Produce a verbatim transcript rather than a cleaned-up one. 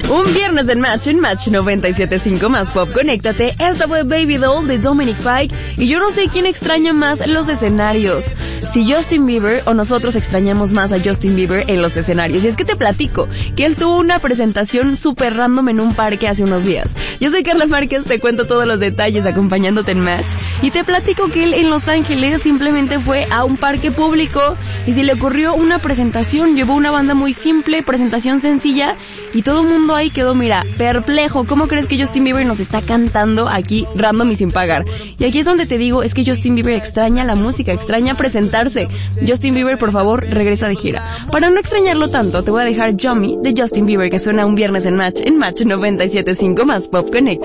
Un viernes en Match, en Match noventa y siete punto cinco más Pop, conéctate. Esta fue Baby Doll de Dominic Fike. Y yo no sé quién extraña más los escenarios, si Justin Bieber o nosotros extrañamos más a Justin Bieber en los escenarios. Y es que te platico que él tuvo una presentación súper random en un parque hace unos días. Yo soy Carla Márquez, te cuento todos los detalles acompañándote en Match. Y te platico que él en Los Ángeles simplemente fue a un parque público y se le ocurrió una presentación. Llevó una banda muy simple, presentación sencilla, y todo el mundo ahí quedó, mira, perplejo. ¿Cómo crees que Justin Bieber nos está cantando aquí random y sin pagar? Y aquí es donde te digo, es que Justin Bieber extraña la música, extraña presentarse. Justin Bieber, por favor, regresa de gira. Para no extrañarlo tanto, te voy a dejar Yummy de Justin Bieber, que suena un viernes en Match, en Match noventa y siete punto cinco más Pop, conecta.